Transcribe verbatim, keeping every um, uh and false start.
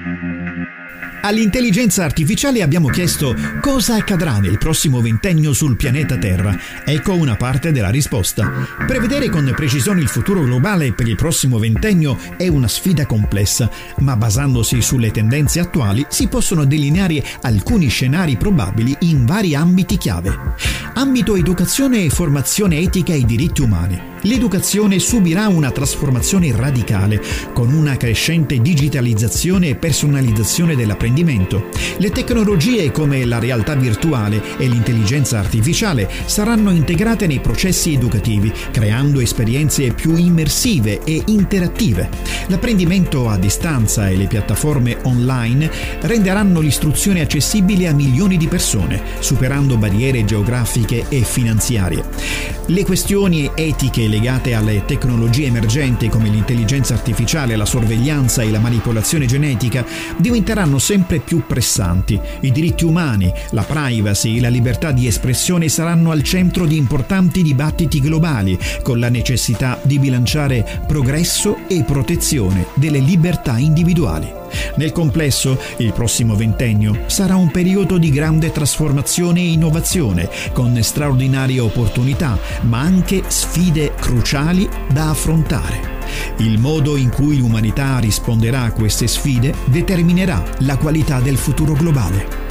All'intelligenza artificiale abbiamo chiesto cosa accadrà nel prossimo ventennio sul pianeta Terra. Ecco una parte della risposta. Prevedere con precisione il futuro globale per il prossimo ventennio è una sfida complessa, ma basandosi sulle tendenze attuali si possono delineare alcuni scenari probabili in vari ambiti chiave. Ambito educazione e formazione etica e diritti umani. L'educazione subirà una trasformazione radicale, con una crescente digitalizzazione e personalizzazione dell'apprendimento. Le tecnologie come la realtà virtuale e l'intelligenza artificiale saranno integrate nei processi educativi, creando esperienze più immersive e interattive. L'apprendimento a distanza e le piattaforme online renderanno l'istruzione accessibile a milioni di persone, superando barriere geografiche e finanziarie. Le questioni etiche legate alle tecnologie emergenti come l'intelligenza artificiale, la sorveglianza e la manipolazione genetica diventeranno sempre più pressanti. I diritti umani, la privacy e la libertà di espressione saranno al centro di importanti dibattiti globali, con la necessità di bilanciare progresso e protezione delle libertà individuali. Nel complesso, il prossimo ventennio sarà un periodo di grande trasformazione e innovazione, con straordinarie opportunità, ma anche sfide cruciali da affrontare. Il modo in cui l'umanità risponderà a queste sfide determinerà la qualità del futuro globale.